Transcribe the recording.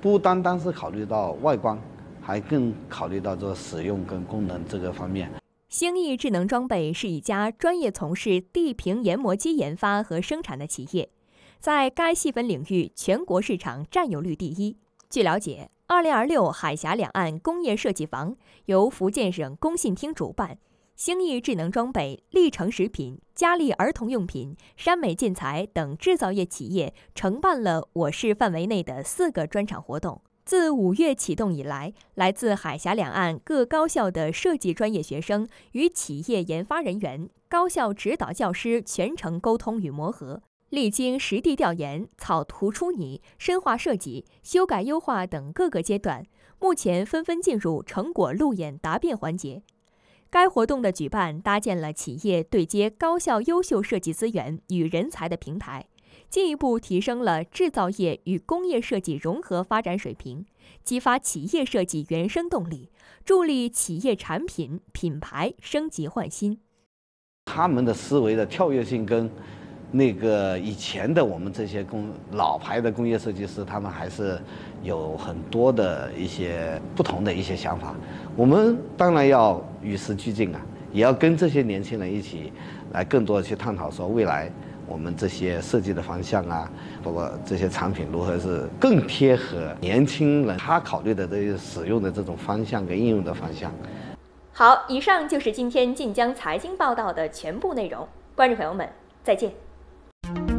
不单单是考虑到外观，还更考虑到这个使用跟功能这个方面。 兴义智能装备是一家专业从事地平研磨机研发和生产的企业，在该细分领域全国市场占有率第一。据了解，2026海峡两岸工业设计坊由福建省工信厅主办，兴义智能装备、历城食品、佳丽儿童用品、山美建材等制造业企业承办了我市范围内的4个专场活动。自5月启动以来，来自海峡两岸各高校的设计专业学生与企业研发人员、高校指导教师全程沟通与磨合，历经实地调研、草图出拟、深化设计、修改优化等各个阶段，目前纷纷进入成果路演答辩环节。该活动的举办搭建了企业对接高校优秀设计资源与人才的平台，进一步提升了制造业与工业设计融合发展水平，激发企业设计原生动力，助力企业产品品牌升级换新。 他们的思维的跳跃性跟那个以前的我们这些老牌的工业设计师，他们还是有很多的一些不同的一些想法。我们当然要与时俱进啊，也要跟这些年轻人一起来更多的去探讨说未来我们这些设计的方向啊，包括这些产品如何是更贴合年轻人他考虑的这些使用的这种方向跟应用的方向。 好，以上就是今天晋江财经报道的全部内容，观众朋友们，再见。